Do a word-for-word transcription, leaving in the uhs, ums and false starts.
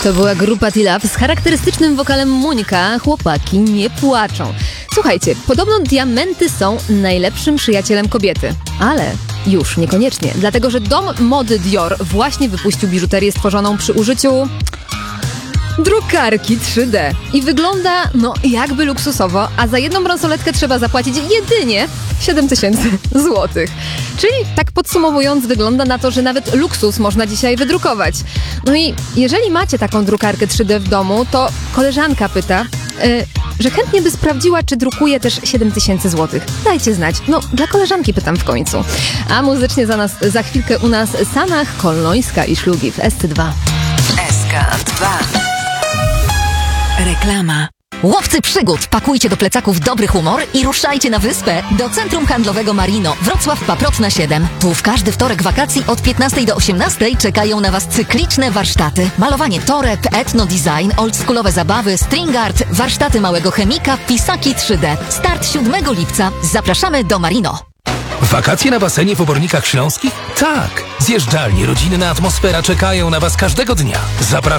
To była grupa T-Love z charakterystycznym wokalem Monika. Chłopaki nie płaczą. Słuchajcie, podobno diamenty są najlepszym przyjacielem kobiety. Ale już niekoniecznie, dlatego że dom mody Dior właśnie wypuścił biżuterię stworzoną przy użyciu drukarki trzy D. I wygląda, no, jakby luksusowo, a za jedną bransoletkę trzeba zapłacić jedynie siedem tysięcy złotych. Czyli tak podsumowując, wygląda na to, że nawet luksus można dzisiaj wydrukować. No i jeżeli macie taką drukarkę trzy D w domu, to koleżanka pyta, yy, że chętnie by sprawdziła, czy drukuje też siedem tysięcy złotych. Dajcie znać. No, dla koleżanki pytam w końcu. A muzycznie za nas, za chwilkę u nas Sanach, Kolnońska i Szlugi w S C dwa. S K dwa. Reklama. Łowcy przygód, pakujcie do plecaków dobry humor i ruszajcie na wyspę do Centrum Handlowego Marino, Wrocław Paprotna siedem. Tu w każdy wtorek wakacji od piętnastej do osiemnastej czekają na Was cykliczne warsztaty. Malowanie toreb, etno-design, oldschoolowe zabawy, string art, warsztaty małego chemika, pisaki trzy D. Start siódmego lipca. Zapraszamy do Marino. Wakacje na basenie w Obornikach Śląskich? Tak! Zjeżdżalnie, rodzinna atmosfera czekają na Was każdego dnia. Zapraszam